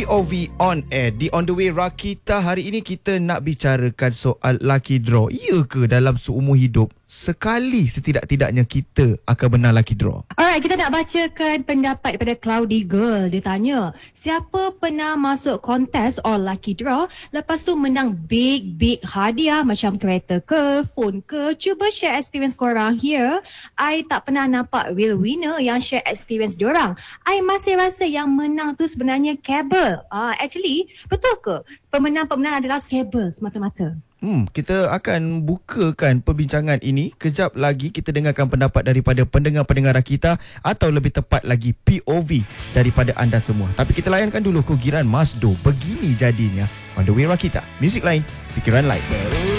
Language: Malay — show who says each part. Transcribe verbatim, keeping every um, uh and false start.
Speaker 1: P O V on air di On The Way Rakita. Hari ini kita nak bicarakan soal lucky draw. Ya ke dalam seumur hidup sekali setidak-tidaknya kita akan menang lucky draw?
Speaker 2: Alright, kita nak bacakan pendapat daripada Cloudy Girl. Dia tanya, siapa pernah masuk kontes or lucky draw lepas tu menang big big hadiah macam kereta ke, phone ke? Cuba share experience korang here. I tak pernah nampak real winner yang share experience diorang. I masih rasa yang menang tu sebenarnya kabel. Ah, actually, betul ke pemenang-pemenang adalah kabel semata-mata?
Speaker 1: Hmm, kita akan bukakan perbincangan ini. Kejap lagi kita dengarkan pendapat daripada pendengar-pendengar kita, atau lebih tepat lagi P O V daripada anda semua. Tapi kita layankan dulu kugiran Masdo. Begini jadinya On The Way Rakita. Muzik lain, fikiran lain.